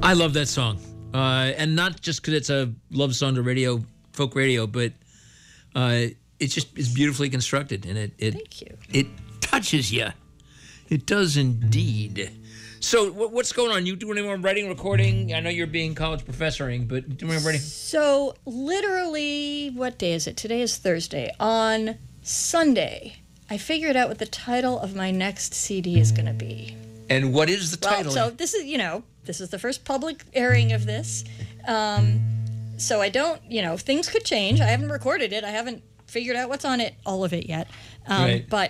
I love that song. And not just because it's a love song to radio, folk radio, but it's beautifully constructed. And Thank you. It touches you. It does indeed. So what's going on? You doing any more writing, recording? I know you're being college professoring, but doing any writing? So literally, what day is it? Today is Thursday. On Sunday, I figured out what the title of my next CD is going to be. And what is the title? Well, so this is the first public airing of this. So I don't, things could change. I haven't recorded it. I haven't figured out what's on it, all of it yet. Right. But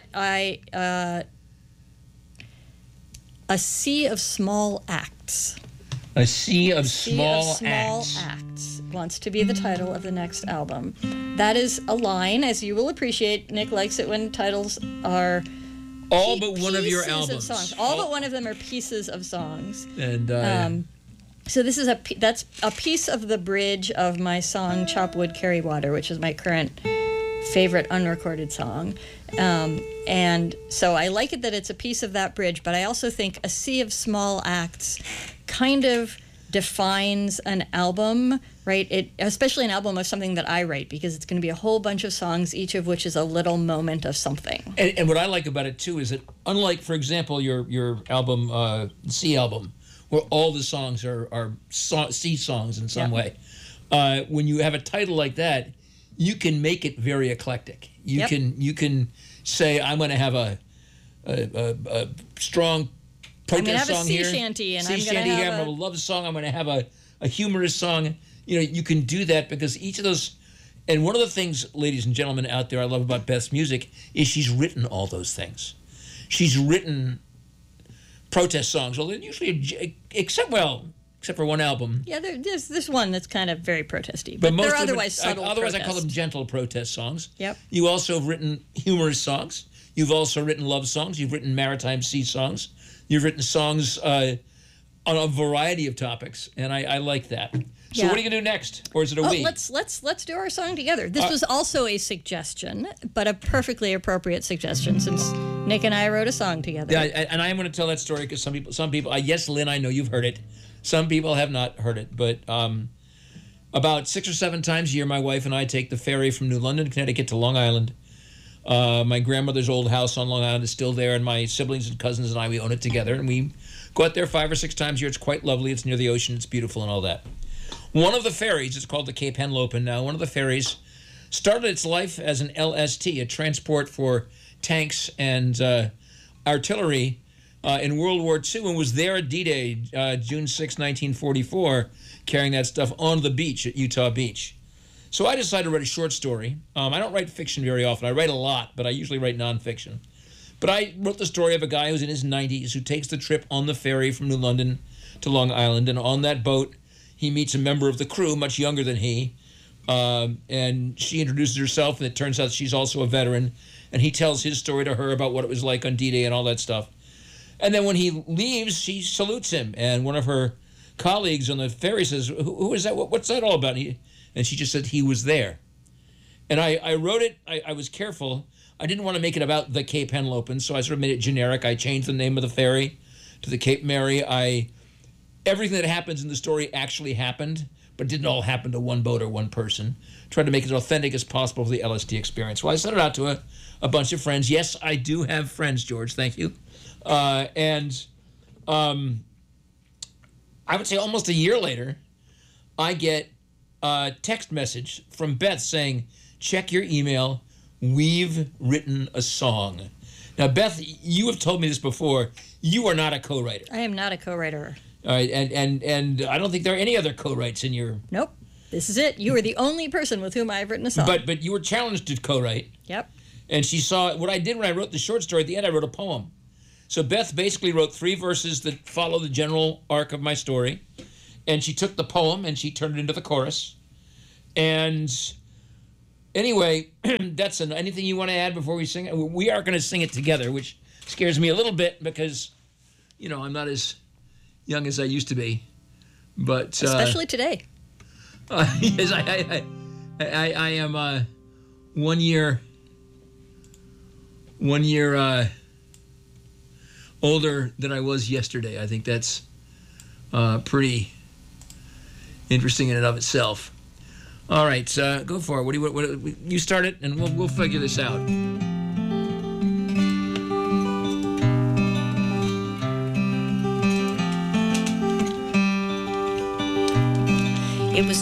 A Sea of Small Acts. A Sea of Small Acts wants to be the title of the next album. That is a line, as you will appreciate. Nick likes it when titles are all but one of your albums. Of songs. All but one of them are pieces of songs. And so this is that's a piece of the bridge of my song "Chop Wood, Carry Water," which is my current favorite unrecorded song. And so I like it that it's a piece of that bridge, but I also think A Sea of Small Acts kind of defines an album, right? Especially an album of something that I write, because it's going to be a whole bunch of songs, each of which is a little moment of something. And what I like about it too is that, unlike, for example, your album, Sea album, where all the songs are sea songs in some way, when you have a title like that, you can make it very eclectic. You can say, I'm going to have a strong protest song here. I'm going to have a sea shanty, and I'm going to have a love song. I'm going to have a humorous song. You can do that because each of those. And one of the things, ladies and gentlemen out there, I love about Beth's music is she's written all those things. She's written protest songs, although usually, except for one album. Yeah, there's this one that's kind of very protesty, but they're otherwise subtle. Otherwise, I call them gentle protest songs. Yep. You also have written humorous songs. You've also written love songs. You've written maritime sea songs. You've written songs on a variety of topics, and I like that. So what are you gonna do next, or is it a we? Let's do our song together. This was also a suggestion, but a perfectly appropriate suggestion since Nick and I wrote a song together. Yeah, and I am going to tell that story because some people. Yes, Lynn, I know you've heard it. Some people have not heard it, but about 6 or 7 times a year, my wife and I take the ferry from New London, Connecticut to Long Island. My grandmother's old house on Long Island is still there, and my siblings and cousins and I, we own it together, and we go out there 5 or 6 times a year. It's quite lovely. It's near the ocean. It's beautiful and all that. One of the ferries, it's called the Cape Henlopen now, one of the ferries started its life as an LST, a transport for tanks and artillery in World War II, and was there at D-Day, June 6, 1944, carrying that stuff on the beach at Utah Beach. So I decided to write a short story. I don't write fiction very often. I write a lot, but I usually write nonfiction. But I wrote the story of a guy who's in his 90s who takes the trip on the ferry from New London to Long Island, and on that boat, he meets a member of the crew, much younger than he, and she introduces herself, and it turns out she's also a veteran, and he tells his story to her about what it was like on D-Day and all that stuff. And then when he leaves, she salutes him, and one of her colleagues on the ferry says, who is that? What's that all about? And she just said, he was there. And I wrote it, I was careful. I didn't want to make it about the Cape Henlopen, so I sort of made it generic. I changed the name of the ferry to the Cape Mary. Everything that happens in the story actually happened, but it didn't all happen to one boat or one person. Tried to make it as authentic as possible for the LSD experience. Well, I sent it out to a bunch of friends. Yes, I do have friends, George. Thank you. And I would say almost a year later, I get a text message from Beth saying, check your email. We've written a song. Now, Beth, you have told me this before. You are not a co-writer. I am not a co-writer. All right, and I don't think there are any other co-writes in your... Nope. This is it. You are the only person with whom I've written a song. But you were challenged to co-write. Yep. And she saw... What I did when I wrote the short story, at the end I wrote a poem. So Beth basically wrote 3 verses that follow the general arc of my story. And she took the poem and she turned it into the chorus. And anyway, that's anything you want to add before we sing it? We are going to sing it together, which scares me a little bit because, I'm not as young as I used to be, but especially today. Yes, I am 1 year older than I was yesterday. I think that's pretty interesting in and of itself. All right, go for it. What you start it, and we'll figure this out.